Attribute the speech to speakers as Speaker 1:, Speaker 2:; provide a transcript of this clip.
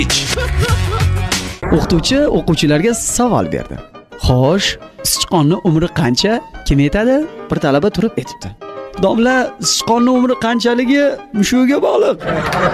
Speaker 1: O'qituvchi o'quvchilarga savol berdi. Xo'sh, sichqonning umri qancha? Kim aytadi? Bir talaba turib aytibdi. Domla, sichqonning umri qanchaligi mushugiga bog'liq.